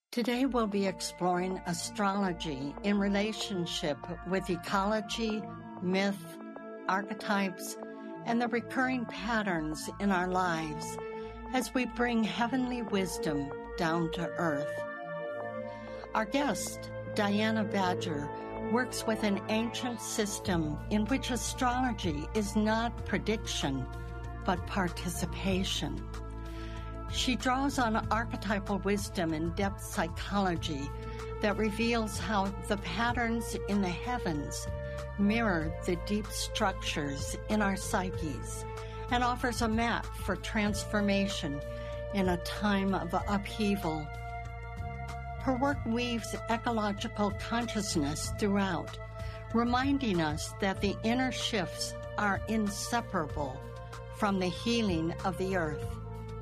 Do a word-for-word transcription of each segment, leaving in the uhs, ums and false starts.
Today we'll be exploring astrology in relationship with ecology, myth, archetypes, and the recurring patterns in our lives as we bring heavenly wisdom down to earth. Our guest, Diana Badger, works with an ancient system in which astrology is not prediction, but participation. She draws on archetypal wisdom and depth psychology that reveals how the patterns in the heavens mirror the deep structures in our psyches and offers a map for transformation in a time of upheaval. Her work weaves ecological consciousness throughout, reminding us that the inner shifts are inseparable from the healing of the earth.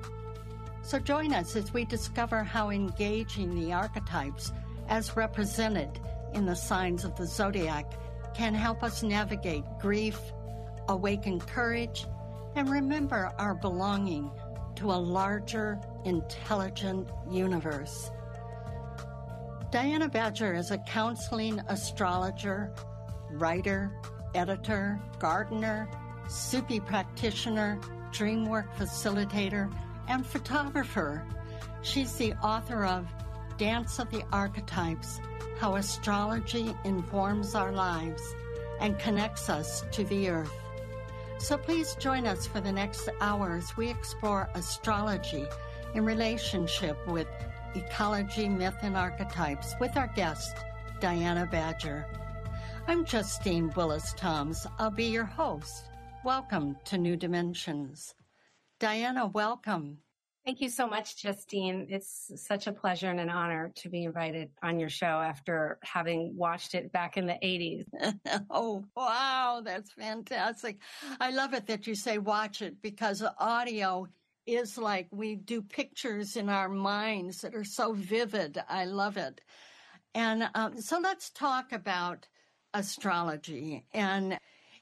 So join us as we discover how engaging the archetypes as represented in the signs of the zodiac can help us navigate grief, awaken courage, and remember our belonging to a larger, intelligent universe. Diana Badger is a counseling astrologer, writer, editor, gardener, Supi practitioner, dreamwork facilitator, and photographer. She's the author of Dance of the Archetypes, How Astrology Informs Our Lives and Connects Us to the Earth. So please join us for the next hour as we explore astrology in relationship with ecology, myth, and archetypes with our guest, Diana Badger. I'm Justine Willis-Toms. I'll be your host. Welcome to New Dimensions. Diana, welcome. Thank you so much, Justine. It's such a pleasure and an honor to be invited on your show after having watched it back in the eighties. Oh, wow, that's fantastic. I love it that you say watch it because audio is like we do pictures in our minds that are so vivid. I love it. And um, so let's talk about astrology. And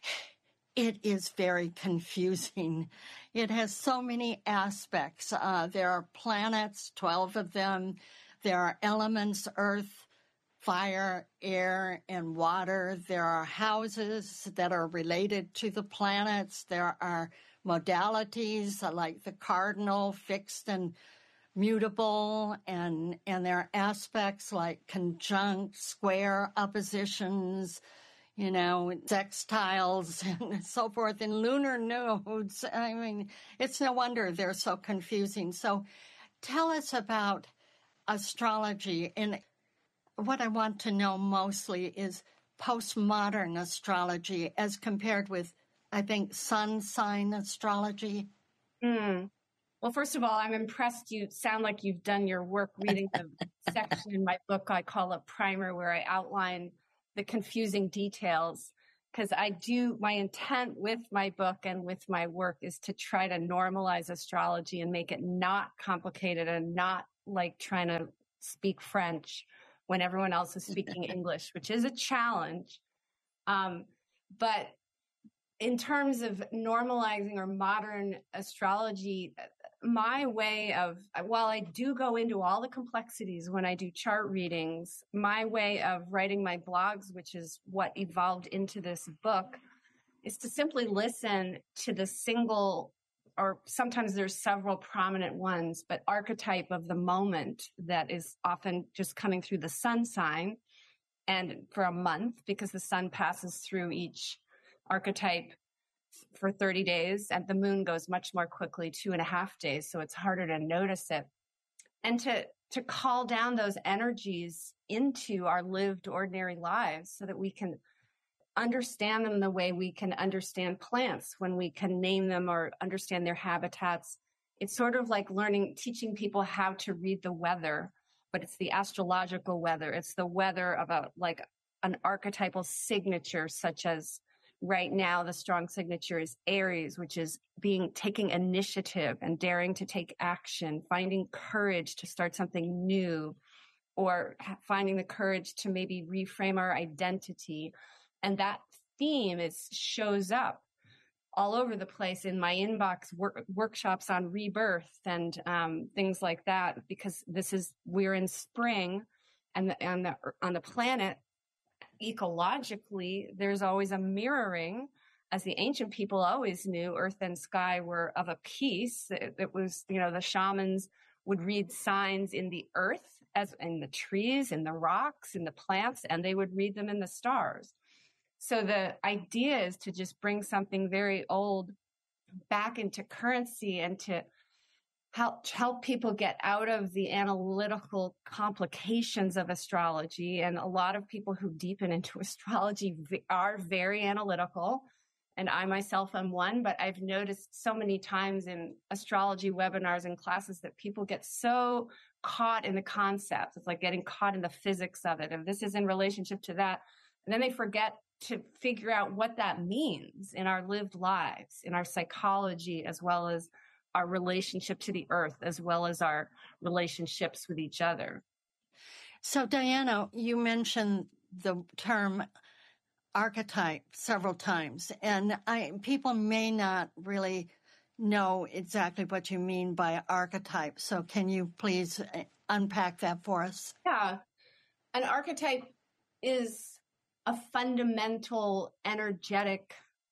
it is very confusing. It has so many aspects. Uh, there are planets, twelve of them. There are elements, earth, fire, air, and water. There are houses that are related to the planets. There are modalities like the cardinal, fixed and mutable, and, and there are aspects like conjunct, square, oppositions, you know, sextiles and so forth, and lunar nodes. I mean, it's no wonder they're so confusing. So tell us about astrology. And what I want to know mostly is postmodern astrology as compared with, I think, sun sign astrology. Mm. Well, first of all, I'm impressed. You sound like you've done your work reading the section in my book I call a primer, where I outline the confusing details, because I do, my intent with my book and with my work is to try to normalize astrology and make it not complicated and not like trying to speak French when everyone else is speaking English, which is a challenge. Um, but in terms of normalizing or modern astrology, my way of, while I do go into all the complexities when I do chart readings, my way of writing my blogs, which is what evolved into this book, is to simply listen to the single, or sometimes there's several prominent ones, but archetype of the moment that is often just coming through the sun sign, and for a month, because the sun passes through each archetype for thirty days, and the moon goes much more quickly, two and a half days. So it's harder to notice it. And to, to call down those energies into our lived ordinary lives so that we can understand them the way we can understand plants, when we can name them or understand their habitats. It's sort of like learning, teaching people how to read the weather, but it's the astrological weather. It's the weather of a, like an archetypal signature, such as right now, the strong signature is Aries, which is being, taking initiative and daring to take action, finding courage to start something new, or finding the courage to maybe reframe our identity. And that theme is shows up all over the place in my inbox, work, workshops on rebirth and um, things like that, because this is, we're in spring, and the, and the, on the planet, ecologically, there's always a mirroring. As the ancient people always knew, earth and sky were of a piece. It, it was, you know, the shamans would read signs in the earth, as in the trees, in the rocks, in the plants, and they would read them in the stars. So the idea is to just bring something very old back into currency and to help, help people get out of the analytical complications of astrology. And a lot of people who deepen into astrology are very analytical. And I myself am one, but I've noticed so many times in astrology webinars and classes that people get so caught in the concepts. It's like getting caught in the physics of it. And this is in relationship to that. And then they forget to figure out what that means in our lived lives, in our psychology, as well as our relationship to the earth, as well as our relationships with each other. So, Diana, you mentioned the term archetype several times, and I, people may not really know exactly what you mean by archetype. So can you please unpack that for us? Yeah. An archetype is a fundamental energetic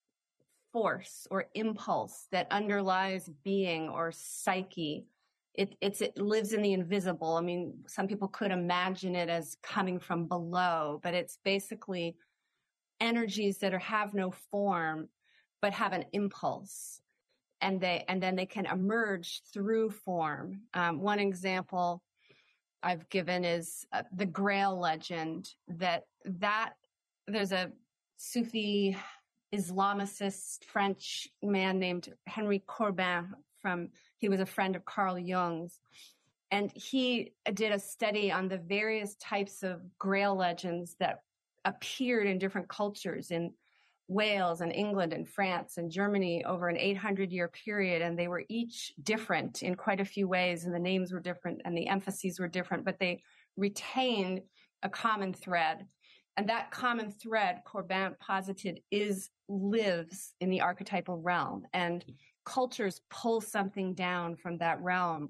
force or impulse that underlies being or psyche. It, it's, it lives in the invisible. I mean, some people could imagine it as coming from below, but it's basically energies that are, have no form, but have an impulse. And they, and then they can emerge through form. Um, one example I've given is uh, the Grail legend, that, that there's a Sufi Islamicist French man named Henry Corbin from, he was a friend of Carl Jung's. And he did a study on the various types of Grail legends that appeared in different cultures in Wales and England and France and Germany over an eight hundred year period. And they were each different in quite a few ways. And the names were different and the emphases were different, but they retained a common thread. And that common thread, Corbin posited, is lives in the archetypal realm. And cultures pull something down from that realm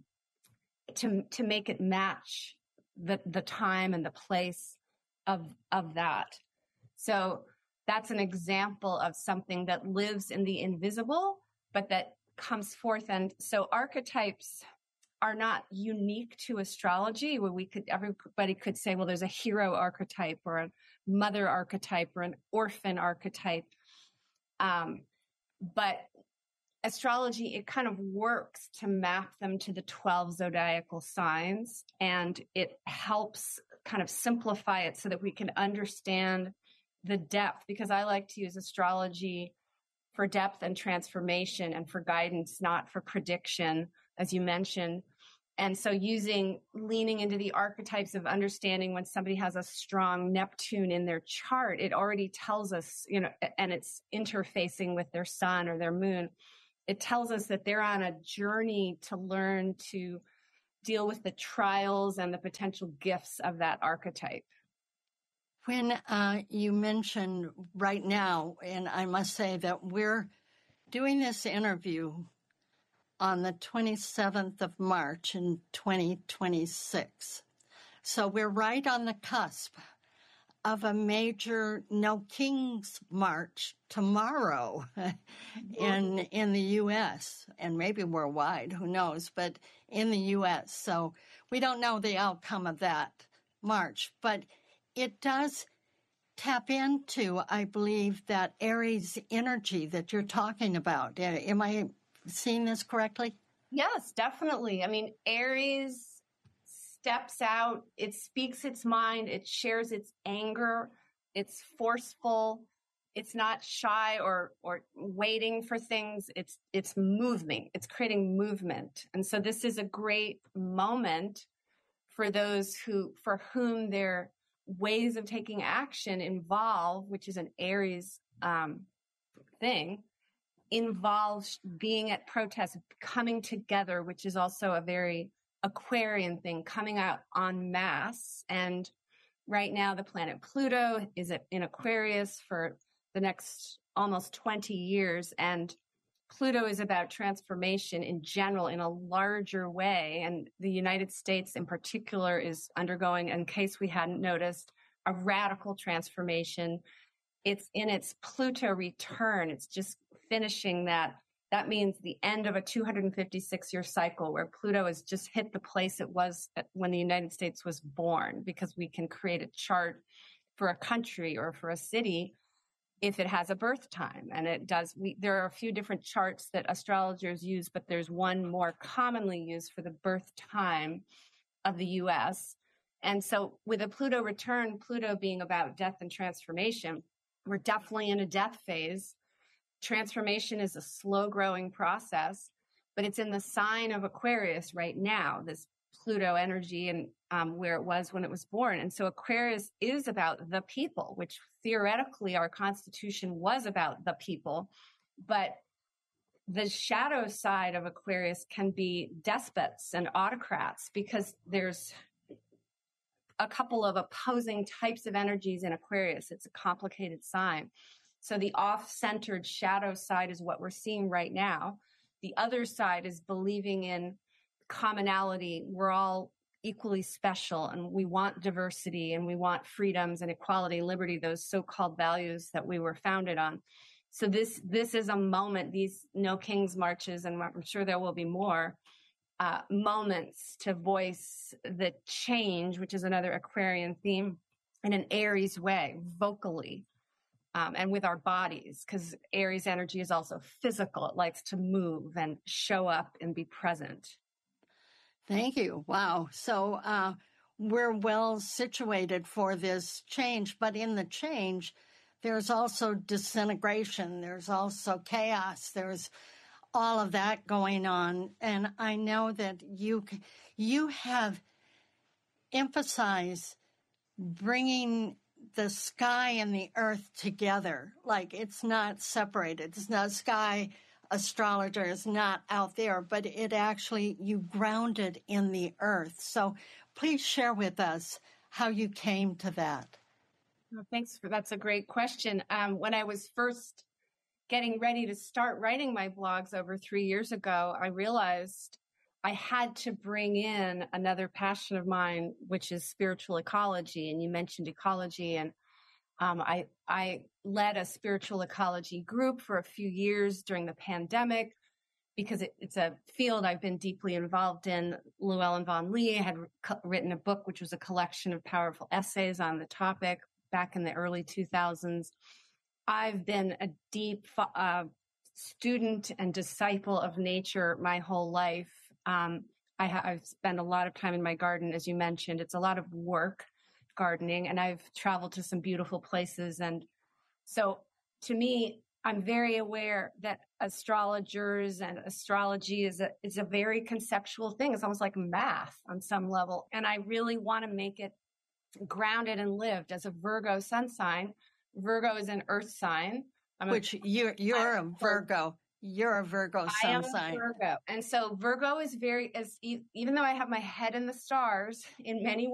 to, to make it match the, the time and the place of, of that. So that's an example of something that lives in the invisible, but that comes forth. And so archetypes are not unique to astrology, where we could, everybody could say, well, there's a hero archetype or a mother archetype or an orphan archetype. Um, but astrology, it kind of works to map them to the twelve zodiacal signs, and it helps kind of simplify it so that we can understand the depth, because I like to use astrology for depth and transformation and for guidance, not for prediction, as you mentioned. And so using, leaning into the archetypes of understanding when somebody has a strong Neptune in their chart, it already tells us, you know, and it's interfacing with their sun or their moon. It tells us that they're on a journey to learn to deal with the trials and the potential gifts of that archetype. When uh, you mentioned right now, and I must say that we're doing this interview on the twenty-seventh of March in twenty twenty-six. So we're right on the cusp of a major No Kings March tomorrow in in the U S and maybe worldwide, who knows, but in the U S. So we don't know the outcome of that march, but it does tap into, I believe, that Aries energy that you're talking about. Am I seeing this correctly? Yes, definitely. I mean, Aries steps out, it speaks its mind, it shares its anger, it's forceful, it's not shy or or waiting for things, it's it's moving, it's creating movement. And so this is a great moment for those who, for whom their ways of taking action involve, which is an Aries um, thing, involves being at protest, coming together, which is also a very Aquarian thing, coming out en masse. And right now the planet Pluto is in Aquarius for the next almost twenty years. And Pluto is about transformation in general in a larger way. And the United States in particular is undergoing, in case we hadn't noticed, a radical transformation. It's in its Pluto return. It's just finishing that. That means the end of a two hundred fifty-six year cycle where Pluto has just hit the place it was when the United States was born, because we can create a chart for a country or for a city if it has a birth time. And it does. We, there are a few different charts that astrologers use, but there's one more commonly used for the birth time of the U S. And so with a Pluto return, Pluto being about death and transformation, we're definitely in a death phase. Transformation is a slow growing process, but it's in the sign of Aquarius right now, this Pluto energy, and um, where it was when it was born. And so Aquarius is about the people, which theoretically our Constitution was about the people. But the shadow side of Aquarius can be despots and autocrats, because there's a couple of opposing types of energies in Aquarius. It's a complicated sign. So the off-centered shadow side is what we're seeing right now. The other side is believing in commonality. We're all equally special, and we want diversity, and we want freedoms and equality, liberty, those so-called values that we were founded on. So this, this is a moment, these No Kings marches, and I'm sure there will be more uh, moments to voice the change, which is another Aquarian theme, in an Aries way, vocally. Um, and with our bodies, because Aries energy is also physical. It likes to move and show up and be present. Thank you. Wow. So uh, we're well situated for this change, but in the change, there's also disintegration. There's also chaos. There's all of that going on. And I know that you you have emphasized bringing the sky and the earth together. Like, it's not separated. It's not sky astrologer is not out there, but it actually, you grounded in the earth. So please share with us how you came to that. Well, thanks for, that's a great question. Um, when I was first getting ready to start writing my blogs over three years ago, I realized I had to bring in another passion of mine, which is spiritual ecology. And you mentioned ecology, and um, I, I led a spiritual ecology group for a few years during the pandemic, because it, it's a field I've been deeply involved in. Llewellyn Vaughan-Lee had co- written a book, which was a collection of powerful essays on the topic back in the early two thousands. I've been a deep uh, student and disciple of nature my whole life. Um, I ha- I've spent a lot of time in my garden, as you mentioned. It's a lot of work, gardening, and I've traveled to some beautiful places. And so to me, I'm very aware that astrologers and astrology is a, is a very conceptual thing. It's almost like math on some level. And I really want to make it grounded and lived. As a Virgo sun sign, Virgo is an earth sign. I'm Which a, you're, you're a Virgo. You're a Virgo sun I am sign. A Virgo. And so Virgo is very, as even though I have my head in the stars in many ways,